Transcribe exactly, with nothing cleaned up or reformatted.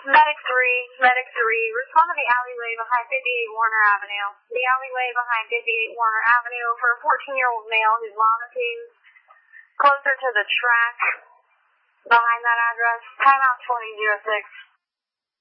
Medic three, Medic three, respond to the alleyway behind fifty-eight Warner Avenue. The alleyway behind fifty-eight Warner Avenue for a fourteen-year-old male whose mom is closer to the track behind that address. Timeout twenty oh six.